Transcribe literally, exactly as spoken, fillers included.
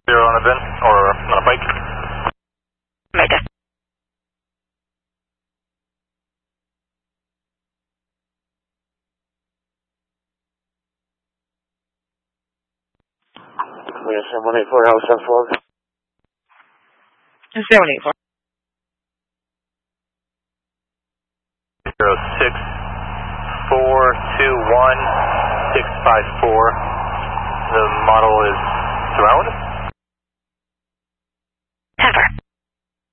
Zero on a bin or on a bike? Make it. We have seven one eight four, House seven four. seven eight four. Zero six four two one six five four. The model is surround.